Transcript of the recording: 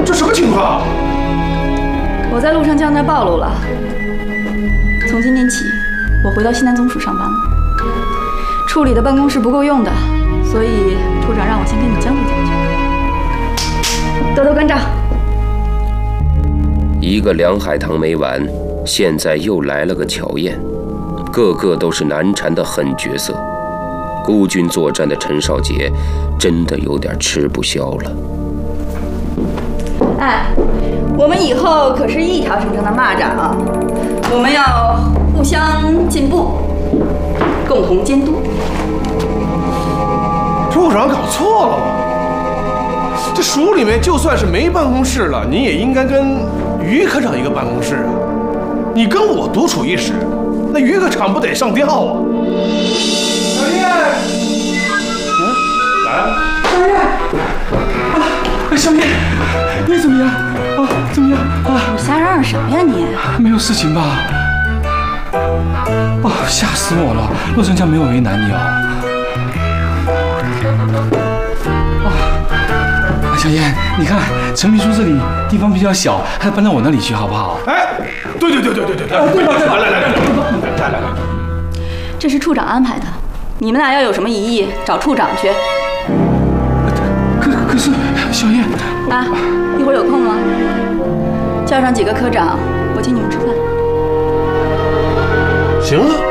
这什么情况？ 我在陆上将那暴露了。从今天起，我回到西南总署上班了。处理的办公室不够用的，所以处长让我先跟你交流交流。多多关照。 一个梁海棠没完，现在又来了个乔燕，个个都是难缠的狠角色。孤军作战的陈少杰真的有点吃不消了。 哎，我们以后可是一条绳上的蚂蚱啊！我们要互相进步，共同监督。 处长搞错了吧？这署里面就算是没办公室了，你也应该跟于科长一个办公室啊！你跟我独处一室，那于科长不得上吊啊？小叶，来了。 小叶，小叶，你怎么样？怎么样？ 你瞎嚷嚷什么呀你？ 没有事情吧？吓死我了！陆上将没有为难你哦。小燕，你看陈秘书这里地方比较小，还搬到我那里去好不好？ 哎，对吧？来， 这是处长安排的，你们俩要有什么异议，找处长去。 可是小燕啊，一会儿有空吗？叫上几个科长，我请你们吃饭。 行了。